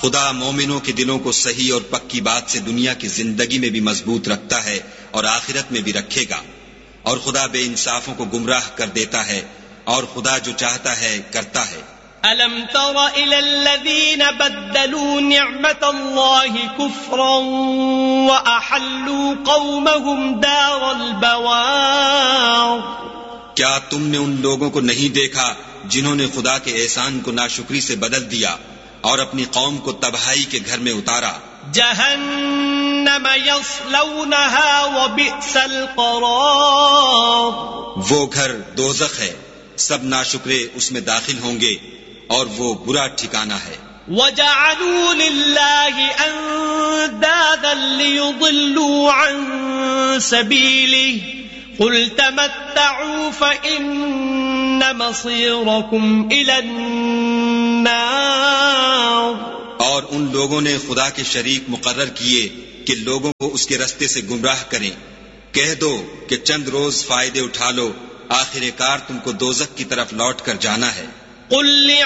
خدا مومنوں کے دلوں کو صحیح اور پکی بات سے دنیا کی زندگی میں بھی مضبوط رکھتا ہے اور آخرت میں بھی رکھے گا، اور خدا بے انصافوں کو گمراہ کر دیتا ہے، اور خدا جو چاہتا ہے کرتا ہے۔ أَلَمْ تَرَ إِلَى الَّذِينَ بَدَّلُوا نِعْمَةَ اللَّهِ كُفْرًا وَأَحَلُّوا قَوْمَهُمْ دَارَ الْبَوَارِ۔ کیا تم نے ان لوگوں کو نہیں دیکھا جنہوں نے خدا کے احسان کو ناشکری سے بدل دیا اور اپنی قوم کو تباہی کے گھر میں اتارا؟ جہنم یصلونها وبئس القرار۔ وہ گھر دوزخ ہے، سب ناشکرے اس میں داخل ہوں گے اور وہ برا ٹھکانہ ہے۔ وَجَعَلُوا لِلَّهِ أَنْدَادًا لِيُضِلُّوا عَنْ سَبِيلِهِ قُلْ تَمَتَّعُوا فَإِنَّ مَصِيرَكُمْ إِلَى النَّارِ۔ اور ان لوگوں نے خدا کے شریک مقرر کیے کہ لوگوں کو اس کے رستے سے گمراہ کریں، کہہ دو کہ چند روز فائدے اٹھا لو، آخر کار تم کو دوزخ کی طرف لوٹ کر جانا ہے۔ قُلْ